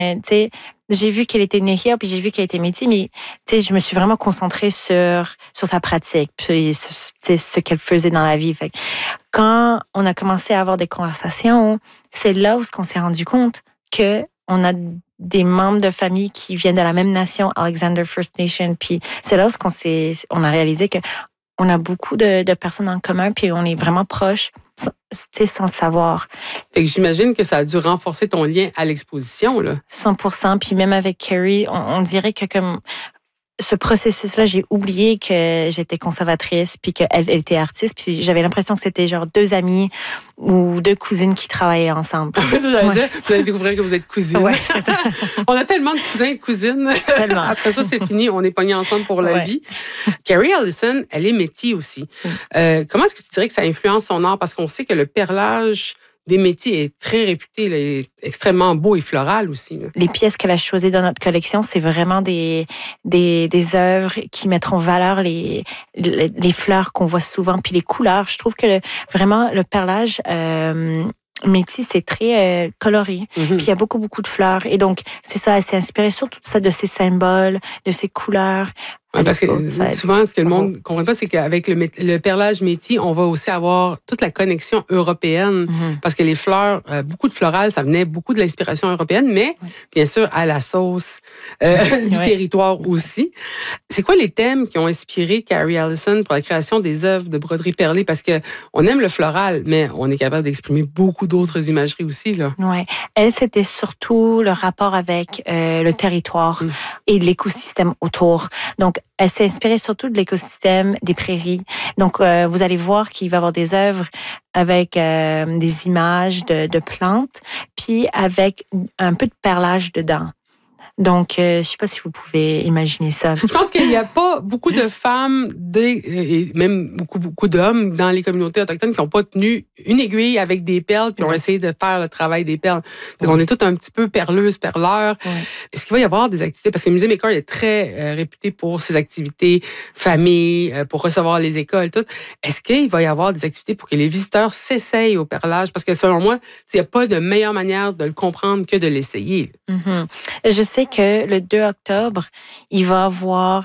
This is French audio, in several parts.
Tu sais, j'ai vu qu'elle était Nehia, puis j'ai vu qu'elle était métis, mais tu sais, je me suis vraiment concentrée sur sa pratique, puis ce qu'elle faisait dans la vie. Fait que quand on a commencé à avoir des conversations, c'est là où on s'est rendu compte que on a des membres de famille qui viennent de la même nation, Alexander First Nation, puis c'est là où on a réalisé que on a beaucoup de personnes en commun, puis on est vraiment proches, sans le savoir. Fait que j'imagine que ça a dû renforcer ton lien à l'exposition, là. 100%. Puis même avec Carrie, on dirait que comme ce processus-là, j'ai oublié que j'étais conservatrice, puis qu'elle était artiste, puis j'avais l'impression que c'était genre 2 amies ou 2 cousines qui travaillaient ensemble. J'allais dire, vous allez découvrir que vous êtes cousines. Ouais, c'est ça. On a tellement de cousins et de cousines. Tellement. Après ça, c'est fini. On est pognés ensemble pour la vie. Carrie Ellison, elle est métis aussi. Comment est-ce que tu dirais que ça influence son art? Parce qu'on sait que le perlage des métis est très réputé, là, est extrêmement beau et floral aussi, là. Les pièces qu'elle a choisies dans notre collection, c'est vraiment des œuvres qui mettront en valeur les fleurs qu'on voit souvent, puis les couleurs. Je trouve que vraiment le perlage métis, c'est très coloré. Puis il y a beaucoup, beaucoup de fleurs. Et donc, c'est ça, elle s'est inspirée surtout de ça, de ces symboles, de ces couleurs. Ouais, parce que souvent, ce que le monde ne comprend pas, c'est qu'avec le perlage métis, on va aussi avoir toute la connexion européenne. Parce que les fleurs, beaucoup de florales, ça venait beaucoup de l'inspiration européenne, mais bien sûr, à la sauce du territoire aussi. C'est quoi les thèmes qui ont inspiré Carrie Ellison pour la création des œuvres de broderie perlée? Parce qu'on aime le floral, mais on est capable d'exprimer beaucoup d'autres imageries aussi, là. Oui. Elle, c'était surtout le rapport avec le territoire et l'écosystème autour. Donc, elle s'est inspirée surtout de l'écosystème des prairies. Donc, vous allez voir qu'il va y avoir des œuvres avec des images de plantes, puis avec un peu de perlage dedans. Donc, je ne sais pas si vous pouvez imaginer ça. Je pense qu'il n'y a pas beaucoup de femmes et même beaucoup d'hommes dans les communautés autochtones qui n'ont pas tenu une aiguille avec des perles puis ont essayé de faire le travail des perles. Donc, on est tous un petit peu perleuses, perleurs. Est-ce qu'il va y avoir des activités? Parce que le Musée Maker est très réputé pour ses activités famille, pour recevoir les écoles, tout. Est-ce qu'il va y avoir des activités pour que les visiteurs s'essayent au perlage? Parce que selon moi, il n'y a pas de meilleure manière de le comprendre que de l'essayer. Je sais que le 2 octobre, il va y avoir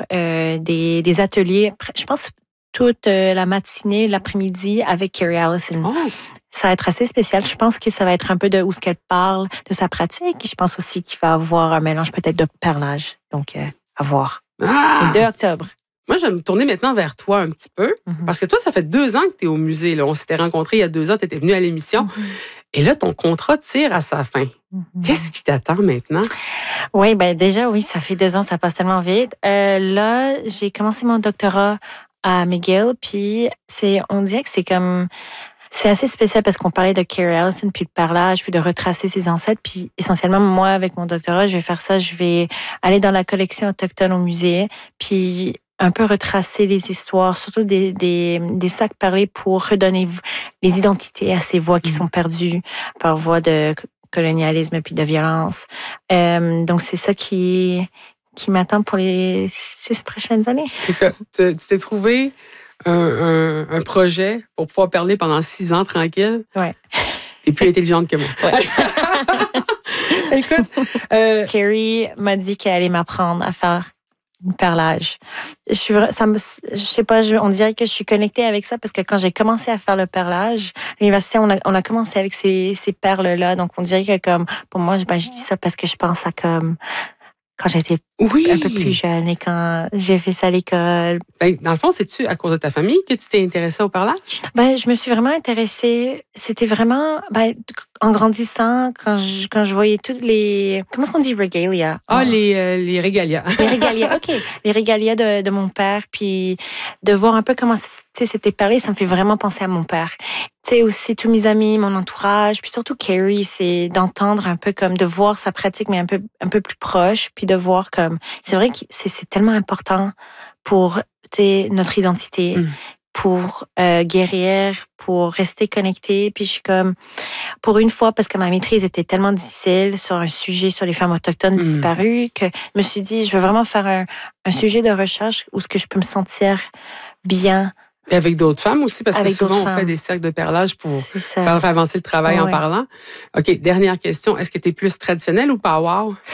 des ateliers, je pense toute la matinée, l'après-midi avec Carrie Ellison. Ça va être assez spécial. Je pense que ça va être un peu de où ce qu'elle parle, de sa pratique. Et je pense aussi qu'il va y avoir un mélange peut-être de perlage. Donc, à voir. Le 2 octobre. Moi, je vais me tourner maintenant vers toi un petit peu. Parce que toi, ça fait 2 ans que tu es au musée, là. On s'était rencontrés il y a 2 ans. Tu étais venue à l'émission. Et là, ton contrat tire à sa fin. Qu'est-ce qui t'attend maintenant? Oui, ben déjà, oui, ça fait 2 ans, ça passe tellement vite. Là, j'ai commencé mon doctorat à McGill, puis on dirait que c'est assez spécial parce qu'on parlait de Carrie Ellison, puis de perlage, puis de retracer ses ancêtres. Puis essentiellement, moi, avec mon doctorat, je vais faire ça. Je vais aller dans la collection autochtone au musée, puis un peu retracer les histoires, surtout des sacs perlés pour redonner les identités à ces voix qui sont perdues par voie de colonialisme puis de violence. Donc, c'est ça qui m'attend pour les 6 prochaines années. Tu t'es trouvé un projet pour pouvoir parler pendant 6 ans tranquille? Oui. Et plus intelligente que moi. Écoute, Carrie m'a dit qu'elle allait m'apprendre à faire du perlage. Je sais pas, on dirait que je suis connectée avec ça parce que quand j'ai commencé à faire le perlage, à l'université, on a commencé avec ces perles-là. Donc, on dirait que comme, pour moi, je dis ça parce que je pense à comme quand j'étais un peu plus jeune et quand j'ai fait ça à l'école. Ben, dans le fond, c'est-tu à cause de ta famille que tu t'es intéressée au parlage? Ben, je me suis vraiment intéressée. C'était vraiment, en grandissant, quand je voyais toutes les... Comment est-ce qu'on dit regalia? Les régalias. Les régalias, OK. Les régalias de mon père, puis de voir un peu comment c'était parlé, ça me fait vraiment penser à mon père. Tu sais, aussi tous mes amis, mon entourage, puis surtout Carrie, c'est d'entendre un peu comme, de voir sa pratique, mais un peu plus proche, puis de voir comme... C'est vrai que c'est tellement important pour notre identité, pour guérir, pour rester connecté. Puis je suis comme, pour une fois, parce que ma maîtrise était tellement difficile sur un sujet sur les femmes autochtones disparues, que je me suis dit, je veux vraiment faire un sujet de recherche où ce que je peux me sentir bien. Et avec d'autres femmes aussi, parce que souvent, on fait des cercles de perlage pour faire avancer le travail en parlant. OK, dernière question. Est-ce que tu es plus traditionnelle ou pow-wow?